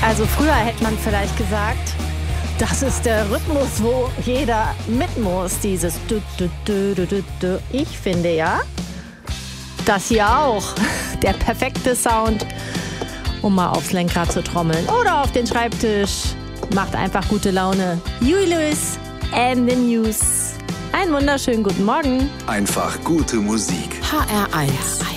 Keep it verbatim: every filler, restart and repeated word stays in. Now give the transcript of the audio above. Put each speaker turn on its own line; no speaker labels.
Also früher hätte man vielleicht gesagt, das ist der Rhythmus, wo jeder mit muss. Dieses du, du, du, du, du, du. Ich finde ja, das hier auch der perfekte Sound, um mal aufs Lenkrad zu trommeln oder auf den Schreibtisch. Macht einfach gute Laune. Huey Lewis and the News. Einen wunderschönen guten Morgen.
Einfach gute Musik.
H R eins.